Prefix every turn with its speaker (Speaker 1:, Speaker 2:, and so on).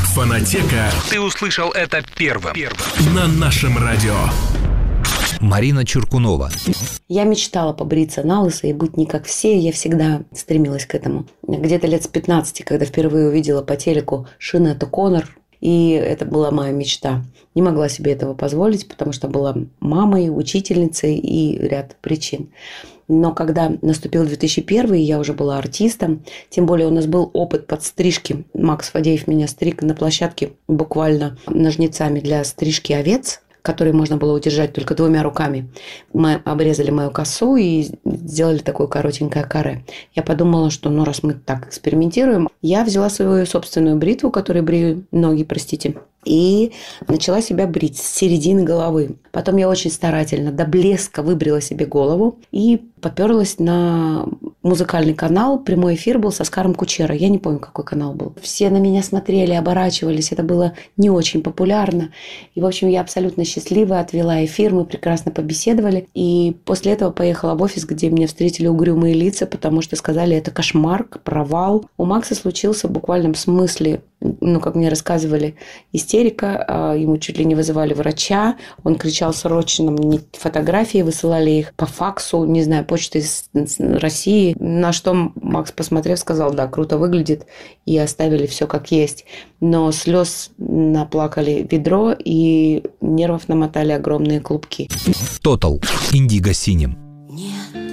Speaker 1: Фонотека.
Speaker 2: Ты услышал это первым.
Speaker 1: На нашем радио.
Speaker 3: Марина Чуркунова.
Speaker 4: Я мечтала побриться на лысо и быть не как все. Я всегда стремилась к этому. Где-то лет с 15, когда впервые увидела по телеку Шинету Коннор, и это была моя мечта. Не могла себе этого позволить, потому что была мамой, учительницей и ряд причин. Но когда наступил 2001, я уже была артистом. Тем более у нас был опыт подстрижки. Макс Фадеев меня стриг на площадке буквально ножницами для стрижки овец, которые можно было удержать только 2 руками. Мы обрезали мою косу и сделали такое коротенькое каре. Я подумала, что раз мы так экспериментируем, я взяла свою собственную бритву, которой брею ноги, и начала себя брить с середины головы. Потом я очень старательно до блеска выбрила себе голову и поперлась на музыкальный канал. Прямой эфир был с Оскаром Кучера. Я не помню, какой канал был. Все на меня смотрели, оборачивались. Это было не очень популярно. И, в общем, я абсолютно счастливая. Отвела эфир, мы прекрасно побеседовали. И после этого поехала в офис, где меня встретили угрюмые лица, потому что сказали, это кошмар, провал. У Макса случился в буквальном смысле, как мне рассказывали, истерика. Ему чуть ли не вызывали врача. Он кричал срочно мне фотографии, высылали их по факсу, не знаю, почтой из России. На что Макс, посмотрев, сказал, да, круто выглядит, и оставили все как есть. Но слез наплакали ведро, и нервов намотали огромные клубки.
Speaker 3: Total. Индиго синим.